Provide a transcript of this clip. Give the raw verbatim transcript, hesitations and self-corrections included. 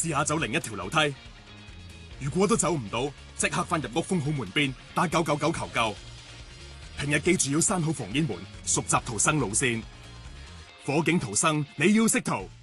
試下走另一條樓梯。如果都走唔到，即刻翻入屋封好門邊，打九九九求救。平日記住要閂好防煙門，熟習逃生路線。火警逃生，你要識逃。